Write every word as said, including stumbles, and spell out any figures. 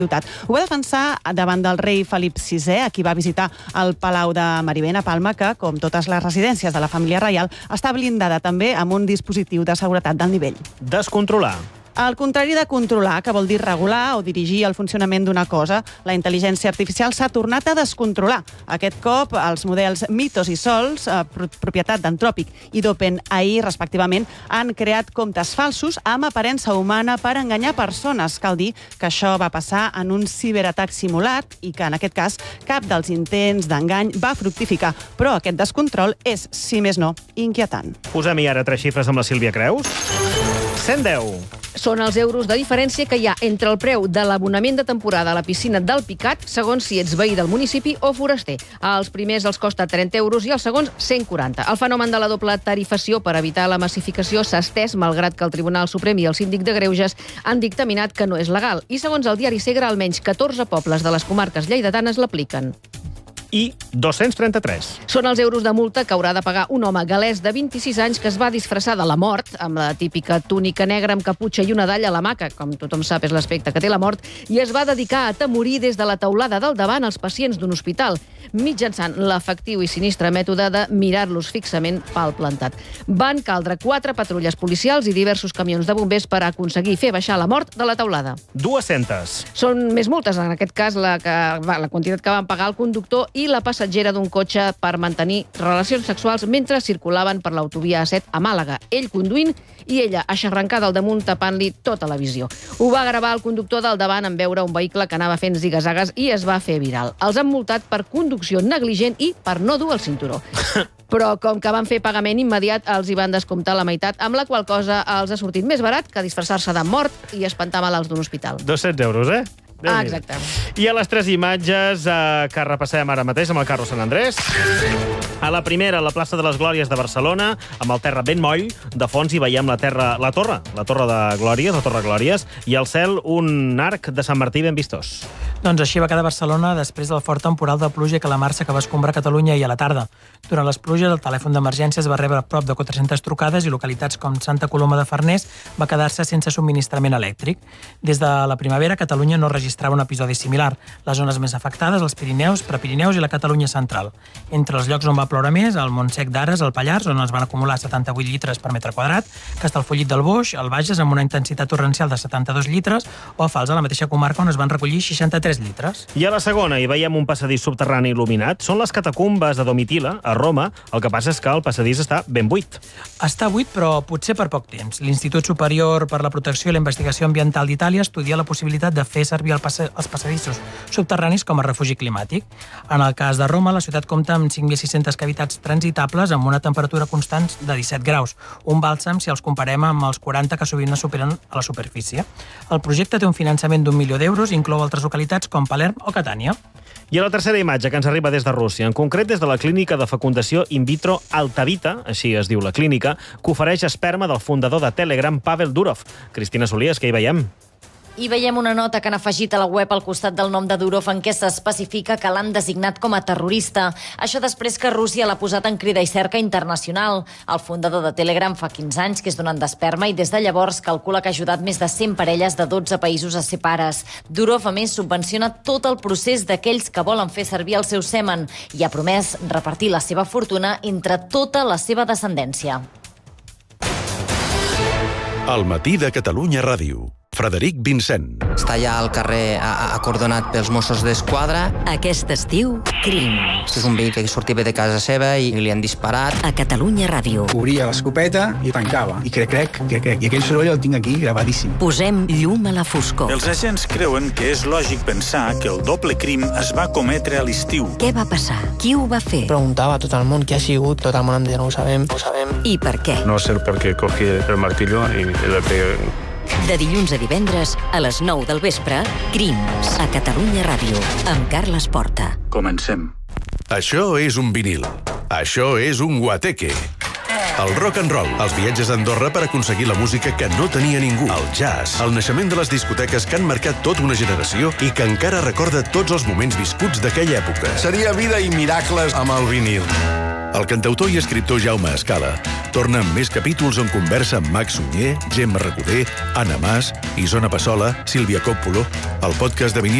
ciutat. Ho va defensar davant del rei Felip sisè, a qui va visitar el Palau de Marivent a Palma, que, com totes les residències de la família reial, està blindada també amb un dispositiu de seguretat d'alt nivell. Descontrolar. Al contrari de controlar, que vol dir regular o dirigir el funcionament d'una cosa, la intel·ligència artificial s'ha tornat a descontrolar. Aquest cop, els models Mythos i Sols, eh, propietat d'Anthropic i d'OpenAI, respectivament, han creat comptes falsos amb aparença humana per enganyar persones. Cal dir que això va passar en un ciberatac simulat i que, en aquest cas, cap dels intents d'engany va fructificar. Però aquest descontrol és, si més no, inquietant. Posem-hi ara tres xifres amb la Sílvia Creus. cent deu. Són els euros de diferència que hi ha entre el preu de l'abonament de temporada a la piscina del Picat, segons si ets veí del municipi o foraster. Els primers els costa trenta euros i els segons cent quaranta. El fenomen de la doble tarifació per evitar la massificació s'ha estès, malgrat que el Tribunal Suprem i el Síndic de Greuges han dictaminat que no és legal. I segons el diari Segre, almenys catorze pobles de les comarques lleidatanes l'apliquen. I dos-cents trenta-tres. Són els euros de multa que haurà de pagar un home galès de vint-i-sis anys que es va disfressar de la mort, amb la típica túnica negra amb caputxa i una dalla a la mà, que, com tothom sap, és l'aspecte que té la mort, i es va dedicar a atemorir des de la teulada del davant els pacients d'un hospital, mitjançant l'efectiu i sinistre mètode de mirar-los fixament pal plantat. Van caldre quatre patrulles policials i diversos camions de bombers per aconseguir fer baixar la mort de la teulada. dues-centes. Són més multes, en aquest cas, la, que, la quantitat que van pagar el conductor i la passatgera d'un cotxe per mantenir relacions sexuals mentre circulaven per l'autovia A set a Màlaga, ell conduint i ella aixarrencada al damunt tapant-li tota la visió. Ho va gravar el conductor del davant en veure un vehicle que anava fent zigazagues i es va fer viral. Els han multat per conducció negligent i per no dur el cinturó. Però com que van fer pagament immediat, els hi van descomptar la meitat, amb la qual cosa els ha sortit més barat que disfressar-se de mort i espantar malalts d'un hospital. dos-cents euros, eh? Ah, exacte. I a les tres imatges eh, que repassem ara mateix amb el Carlos Sant Andrés. A la primera, a la plaça de les Glòries de Barcelona, amb el terra ben moll, de fons hi veiem la, terra, la torre, la torre de Glòries, la torre Glòries, i al cel un arc de Sant Martí ben vistós. Doncs així va quedar Barcelona després del fort temporal de pluja i calamarsa que va escombrar Catalunya ahir a la tarda. Durant les pluges, el telèfon d'emergències va rebre prop de quatre-centes trucades i localitats com Santa Coloma de Farners va quedar-se sense subministrament elèctric. Des de la primavera, Catalunya no registrava un episodi similar. Les zones més afectades, els Pirineus, Prepirineus i la Catalunya central. Entre els llocs on va ploure més, el Montsec d'Ares, el Pallars, on es van acumular setanta-vuit litres per metre quadrat, Castellfollit del Boix, el Bages, amb una intensitat torrencial de setanta-dos litres, o a Fals, a la mateixa comarca, on es van recollir seixanta-tres litres. I a la segona hi veiem un passadís subterrani il·luminat. Són les catacumbes de Domitila, a Roma. El que passa és que el passadís està ben buit. Està buit, però potser per poc temps. L'Institut Superior per la Protecció i la Investigació Ambiental d'Itàlia estudia la possibilitat de fer servir el passe els passadissos subterranis com a refugi climàtic. En el cas de Roma, la ciutat compta amb cinc mil sis-centes cavitats transitables amb una temperatura constant de disset graus, un bàlsam si els comparem amb els quaranta que sovint es superen a la superfície. El projecte té un finançament d'un milió d'euros i inclou altres localitats com Palerm o Catània. I a la tercera imatge, que ens arriba des de Rússia, en concret des de la clínica de fecundació in vitro Altavita, així es diu la clínica, que ofereix esperma del fundador de Telegram, Pavel Durov. Cristina Solies, què hi veiem? I veiem una nota que han afegit a la web al costat del nom de Durov en què s'especifica que l'han designat com a terrorista. Això després que Rússia l'ha posat en crida i cerca internacional. El fundador de Telegram fa quinze anys que és donant d'esperma i des de llavors calcula que ha ajudat més de cent parelles de dotze països a ser pares. Durov, a més, subvenciona tot el procés d'aquells que volen fer servir el seu semen i ha promès repartir la seva fortuna entre tota la seva descendència. El matí de Catalunya Ràdio. Frederic Vincent. Està allà al carrer acordonat pels Mossos d'Esquadra. Aquest estiu, Crims. És un veí que sortia de casa seva i li han disparat. A Catalunya Ràdio. Obria l'escopeta i tancava. I crec, crec, crec, crec. I aquell soroll el tinc aquí gravadíssim. Posem llum a la foscor. Els agents creuen que és lògic pensar que el doble crim es va cometre a l'estiu. Què va passar? Qui ho va fer? Preguntava a tot el món qui ha sigut. Tot el món em deia, no ho sabem, no ho sabem. I per què? No sé per què cogí el martillo i el pegué. De dilluns a divendres, a les nou del vespre, Crims, a Catalunya Ràdio, amb Carles Porta. Comencem. Això és un vinil. Això és un guateque. El rock and roll, els viatges a Andorra per aconseguir la música que no tenia ningú. El jazz, el naixement de les discoteques que han marcat tota una generació i que encara recorda tots els moments viscuts d'aquella època. Seria vida i miracles amb el vinil. El cantautor i escriptor Jaume Escala torna amb més capítols on conversa amb Max Sunyer, Gemma Recoder, Anna Mas, Isona Passola, Sílvia Coppola, el podcast de vinil